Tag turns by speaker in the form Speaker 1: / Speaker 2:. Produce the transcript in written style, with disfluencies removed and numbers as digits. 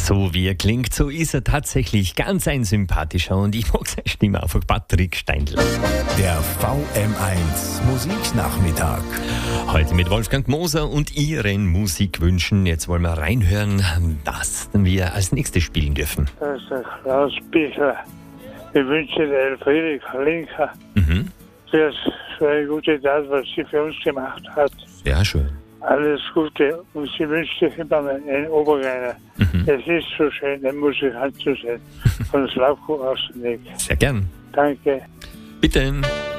Speaker 1: So wie er klingt, so ist er tatsächlich ganz ein sympathischer und ich mag seine Stimme einfach, Patrick Steindl.
Speaker 2: Der VM1 Musiknachmittag.
Speaker 1: Heute mit Wolfgang Moser und Ihren Musikwünschen. Jetzt wollen wir reinhören, was wir als nächstes spielen dürfen.
Speaker 3: Das ist der Klaus Bichler. Ich wünsche der Elfriede Kalinka für eine gute Tat, was sie für uns gemacht hat.
Speaker 1: Sehr schön.
Speaker 3: Alles Gute und sie wünscht sich immer einen Oberreiner. Es ist so schön, ein Musikant zu sein. Von Slavko aus dem Weg.
Speaker 1: Sehr gern.
Speaker 3: Danke.
Speaker 1: Bitte.